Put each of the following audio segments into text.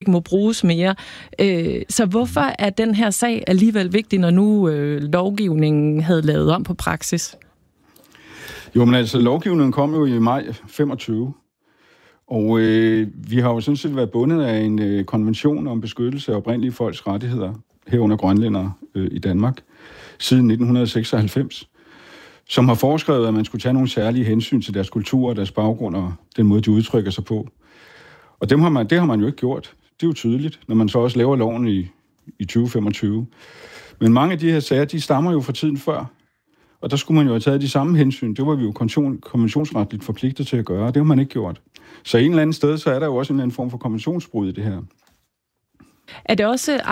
ikke må bruges mere. Så hvorfor er den her sag alligevel vigtig, når nu lovgivningen havde lavet om på praksis? Jo, men altså, lovgivningen kom jo i maj 25, og vi har jo sådan set været bundet af en konvention om beskyttelse af oprindelige folks rettigheder, herunder grønlændere i Danmark, siden 1996, som har foreskrevet, at man skulle tage nogle særlige hensyn til deres kultur og deres baggrund og den måde, de udtrykker sig på. Og det har man jo ikke gjort. Det er jo tydeligt, når man så også laver loven i 2025. Men mange af de her sager, de stammer jo fra tiden før. Og der skulle man jo have taget de samme hensyn. Det var vi jo konventionsretligt forpligtet til at gøre, og det har man ikke gjort. Så en eller anden sted, så er der jo også en eller anden form for konventionsbrud i det her. Er det også... Det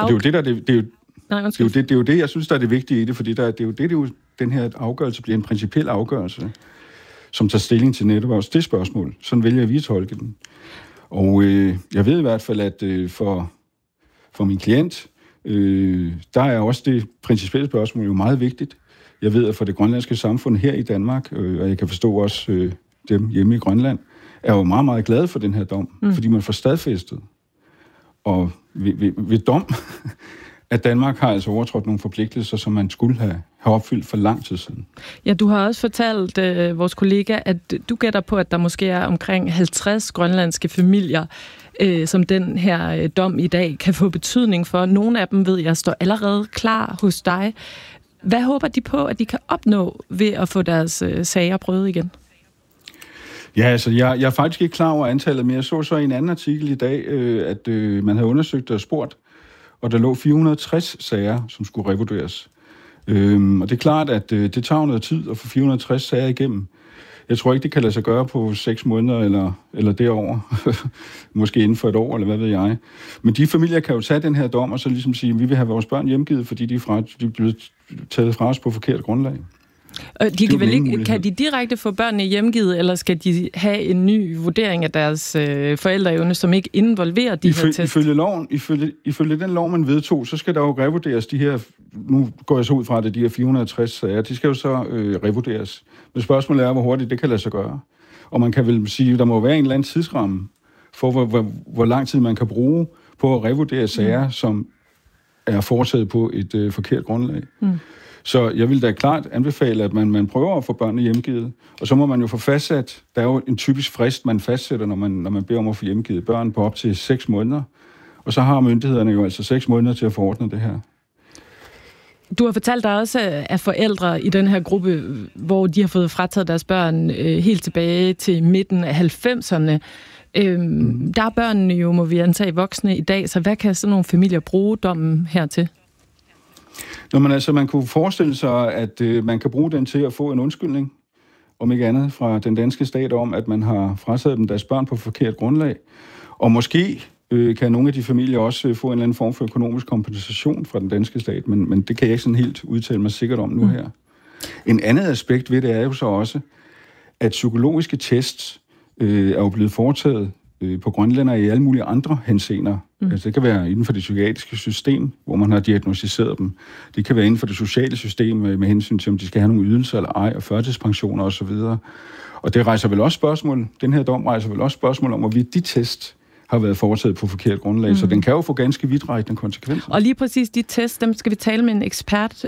er jo det, jeg synes, der er det vigtige i det, fordi den her afgørelse bliver en principiel afgørelse, som tager stilling til netop også det spørgsmål. Sådan vælger vi at tolke den. Og jeg ved i hvert fald, at for min klient, der er også det principielle spørgsmål jo meget vigtigt. Jeg ved, at for det grønlandske samfund her i Danmark, og jeg kan forstå også dem hjemme i Grønland, er jo meget, meget glade for den her dom, fordi man får stadfæstet. Og ved dom, at Danmark har altså overtrådt nogle forpligtelser, som man skulle have opfyldt for lang tid siden. Ja, du har også fortalt vores kollega, at du gætter på, at der måske er omkring 50 grønlandske familier, som den her dom i dag kan få betydning for. Nogle af dem, ved jeg, står allerede klar hos dig. Hvad håber de på, at de kan opnå ved at få deres sager prøvet igen? Ja, altså, jeg er faktisk ikke klar over antallet, men jeg så i en anden artikel i dag, at man havde undersøgt og spurgt, og der lå 460 sager, som skulle revurderes. Og det er klart, at det tager noget tid at få 460 sager igennem. Jeg tror ikke, det kan lade sig gøre på 6 måneder eller derover. Måske inden for et år, eller hvad ved jeg. Men de familier kan jo tage den her dom, og så ligesom sige, at vi vil have vores børn hjemgivet, fordi de er blevet taget fra os på forkert grundlag. Kan de direkte få børnene hjemgivet, eller skal de have en ny vurdering af deres forældreevne, som ikke involverer de her test? Ifølge den lov, man vedtog, så skal der jo revurderes de her, nu går jeg så ud fra det, de her 460 sager, de skal jo så revurderes. Men spørgsmålet er, hvor hurtigt det kan lade sig gøre. Og man kan vel sige, at der må være en eller anden tidsramme for, hvor lang tid man kan bruge på at revurdere sager, som er foretaget på et forkert grundlag. Så jeg vil da klart anbefale, at man prøver at få børnene hjemgivet. Og så må man jo få fastsat, der er jo en typisk frist, man fastsætter, når man beder om at få hjemgivet børn på op til 6 måneder. Og så har myndighederne jo altså 6 måneder til at forordne det her. Du har fortalt dig også, at forældre i den her gruppe, hvor de har fået frataget deres børn helt tilbage til midten af 90'erne, der er børnene jo, må vi antage, voksne i dag, så hvad kan sådan nogle familier bruge dommen hertil? Man kunne forestille sig, at man kan bruge den til at få en undskyldning, om ikke andet, fra den danske stat om, at man har frataget dem deres børn på forkert grundlag. Og måske kan nogle af de familier også få en eller anden form for økonomisk kompensation fra den danske stat, men det kan jeg ikke sådan helt udtale mig sikkert om nu her. En andet aspekt ved det er jo så også, at psykologiske tests er jo blevet foretaget på grønlændere i alle mulige andre henseender. Altså, det kan være inden for det psykiatriske system, hvor man har diagnosticeret dem. Det kan være inden for det sociale system med hensyn til, om de skal have nogle ydelser eller ej, og førtidspensioner osv. Og det rejser vel også spørgsmål, den her dom rejser vel også spørgsmål om, hvorvidt de test har været foretaget på forkert grundlag. Så den kan jo få ganske vidtrækkende konsekvenser. Og lige præcis de tests, dem skal vi tale med en ekspert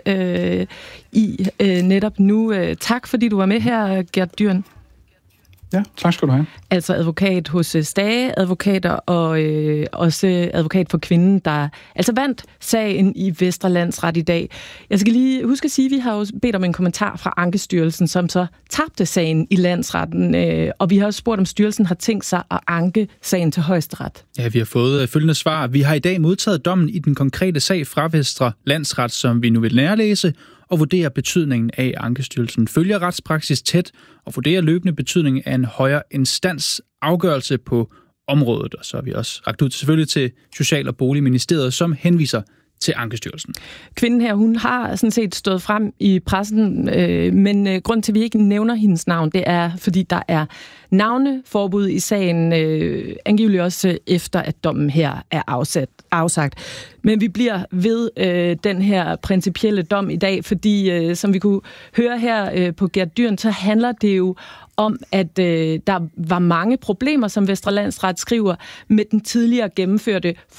i netop nu. Tak fordi du var med her, Gert Dyrn. Ja, tak skal du have. Altså advokat hos Stage Advokater og også advokat for kvinden, der altså vandt sagen i Vestre Landsret i dag. Jeg skal lige huske at sige, at vi har jo bedt om en kommentar fra Ankestyrelsen, som så tabte sagen i landsretten, og vi har også spurgt, om styrelsen har tænkt sig at anke sagen til Højesteret. Ja, vi har fået følgende svar. Vi har i dag modtaget dommen i den konkrete sag fra Vestre Landsret, som vi nu vil nærlæse, og vurderer betydningen af, Ankestyrelsen følger retspraksis tæt og vurderer løbende betydningen af en højere instans afgørelse på området. Og så har vi også rakt ud selvfølgelig til Social- og Boligministeriet, som henviser til Ankestyrelsen. Kvinden her, hun har sådan set stået frem i pressen, men grund til, at vi ikke nævner hendes navn, det er, fordi der er navneforbud i sagen, angiveligt også efter, at dommen her er afsagt. Men vi bliver ved den her principielle dom i dag, fordi som vi kunne høre her på Gert Dyrn, så handler det jo om, at der var mange problemer, som Vestre Landsret skriver, med den tidligere gennemførte